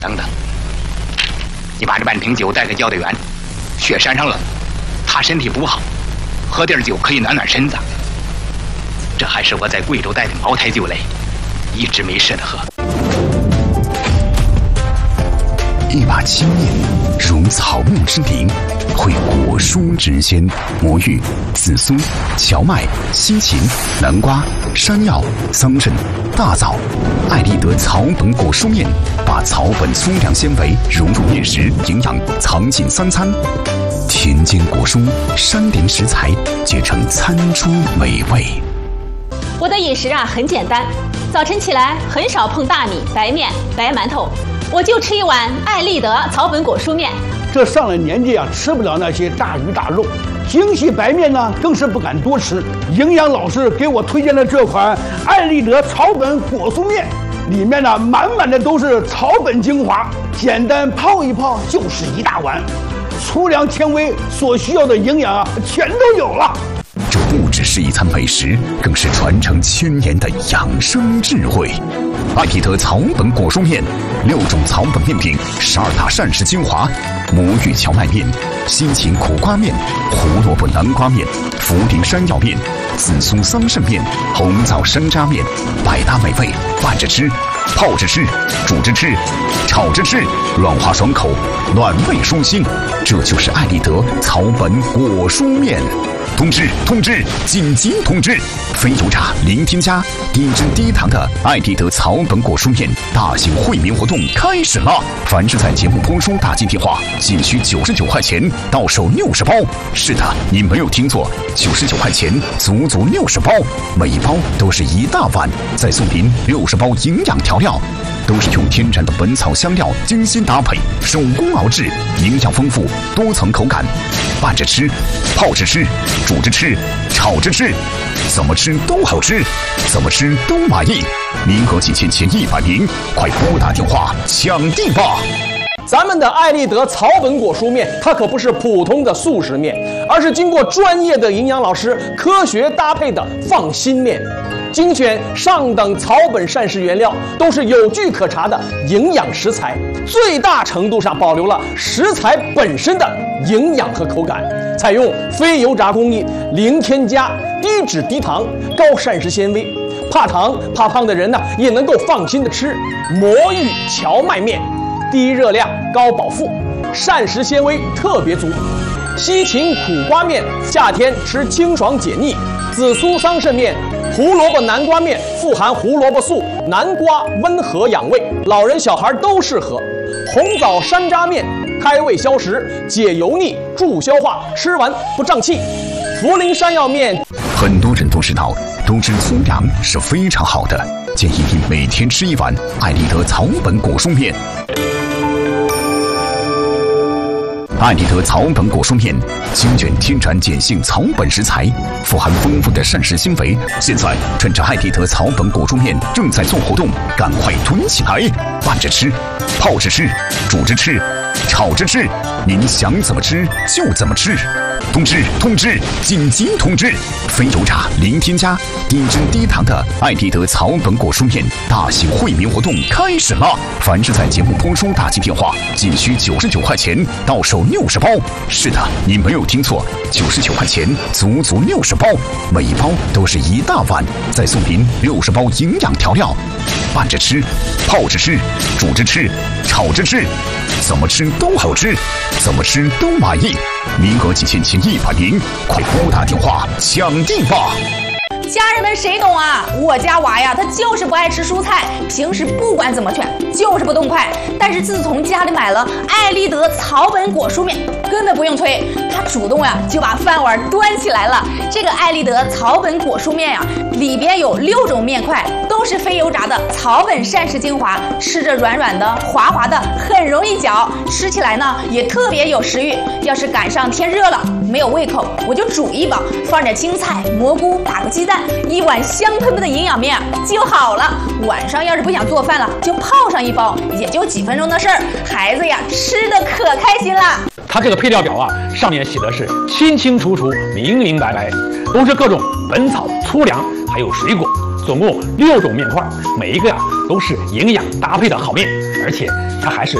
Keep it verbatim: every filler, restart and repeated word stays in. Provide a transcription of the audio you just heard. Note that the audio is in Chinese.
等等，你把这半瓶酒带给焦队员，雪山上冷，他身体不好，喝点酒可以暖暖身子。这还是我在贵州带的茅台酒嘞，一直没舍得喝。 一把青面如草木之灵，会果蔬之鲜，魔芋、紫苏、荞麦、西芹、南瓜、山药、桑葚、大枣。艾丽德草本果蔬面把草本粗粮纤维融入面食，营养藏进三餐。田间果蔬、山林食材结成餐桌美味。 我的饮食啊很简单，早晨起来很少碰大米、白面、白馒头，我就吃一碗艾丽德草本果蔬面。 这上了年纪啊，吃不了那些大鱼大肉，精细白面呢更是不敢多吃。营养老师给我推荐的这款艾丽德草本果蔬面，里面呢满满的都是草本精华，简单泡一泡就是一大碗，粗粮纤维所需要的营养啊全都有了。 这不只是一餐美食，更是传承千年的养生智慧。艾丽德草本果蔬面，六种草本面品，十二大膳食精华：魔芋荞麦面、西芹苦瓜面、胡萝卜南瓜面、茯苓山药面、紫苏桑葚面、红枣山楂面，百搭美味，拌着吃、泡着吃、煮着吃、炒着吃，软滑爽口，暖胃舒心。这就是艾丽德草本果蔬面。通知通知紧急通知！非油炸零添加低脂低糖的艾丽德草本果蔬面大型惠民活动开始了！凡是在节目播出打进电话，仅需九十九块钱，到手六十包。是的，你没有听错，九十九块钱，足足六十包，每一包都是一大碗，再送您六十包营养调料。都是用天然的本草香料精心搭配，手工熬制，营养丰富，多层口感。拌着吃，泡着吃，煮着吃，炒着吃，怎么吃都好吃，怎么吃都满意。名额仅限前一百名，快拨打电话抢订吧！ 咱们的艾丽德草本果蔬面，它可不是普通的速食面，而是经过专业的营养老师科学搭配的放心面。精选上等草本膳食原料，都是有据可查的营养食材，最大程度上保留了食材本身的营养和口感。采用非油炸工艺，零添加，低脂低糖，高膳食纤维。怕糖怕胖的人呢，也能够放心的吃魔芋荞麦面，低热量高饱腹，膳食纤维特别足。西芹苦瓜面，夏天吃清爽解腻。紫苏桑葚面，胡萝卜南瓜面，富含胡萝卜素，南瓜温和养胃，老人小孩都适合。红枣山楂面，开胃消食，解油腻，助消化，吃完不胀气。茯苓山药面， 很多人都知道，多吃粗粮是非常好的，建议你每天吃一碗艾丽德草本果蔬面。艾丽德草本果蔬面精选天然碱性草本食材，富含丰富的膳食纤维。现在趁着艾丽德草本果蔬面正在做活动，赶快囤起来！拌着吃，泡着吃，煮着吃，炒着吃，您想怎么吃就怎么吃。通知通知紧急通知！非油炸零添加低脂低糖的艾丽德草本果蔬面大型惠民活动开始了！凡是在节目播出打进电话，仅需九十九块钱，到手六十包。是的，你没有听错，九十九块钱，足足六十包，每一包都是一大碗，再送您六十包营养调料。拌着吃，泡着吃，煮着吃，炒着吃，怎么吃都好吃，怎么吃都满意。名额仅限前一百名，快拨打电话抢订吧！ 家人们谁懂啊？我家娃呀，他就是不爱吃蔬菜，平时不管怎么劝，就是不动筷。但是自从家里买了艾丽德草本果蔬面，根本不用催，他主动呀就把饭碗端起来了。这个艾丽德草本果蔬面呀，里边有六种面块，都是非油炸的草本膳食精华，吃着软软的、滑滑的，很容易嚼，吃起来呢也特别有食欲。要是赶上天热了，没有胃口，我就煮一包，放点青菜、蘑菇，打个鸡蛋。一碗香喷喷的营养面就好了。晚上要是不想做饭了，就泡上一包，也就几分钟的事儿。孩子呀，吃的可开心了。 它这个配料表啊，上面写的是清清楚楚、明明白白，都是各种本草、粗粮，还有水果，总共六种面块，每一个呀都是营养搭配的好面。 而且它还是